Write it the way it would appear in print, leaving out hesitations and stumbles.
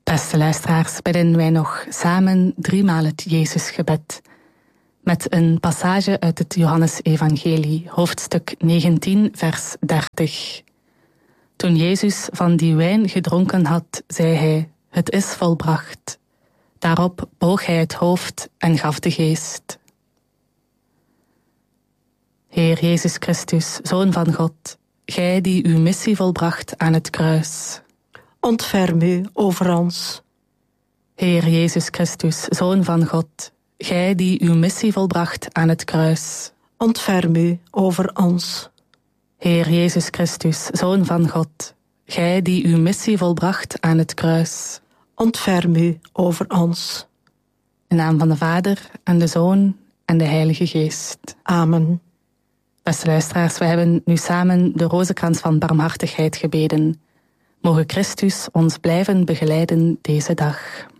Beste luisteraars, bidden wij nog samen 3-maal het Jezusgebed. Met een passage uit het Johannesevangelie, hoofdstuk 19, vers 30. Toen Jezus van die wijn gedronken had, zei hij, het is volbracht. Daarop boog hij het hoofd en gaf de geest. Heer Jezus Christus, Zoon van God, gij die uw missie volbracht aan het kruis. Ontferm u over ons. Heer Jezus Christus, Zoon van God, gij die uw missie volbracht aan het kruis. Ontferm u over ons. Heer Jezus Christus, Zoon van God, gij die uw missie volbracht aan het kruis. Ontferm u over ons. In naam van de Vader en de Zoon en de Heilige Geest. Amen. Beste luisteraars, we hebben nu samen de rozenkrans van barmhartigheid gebeden. Mogen Christus ons blijven begeleiden deze dag.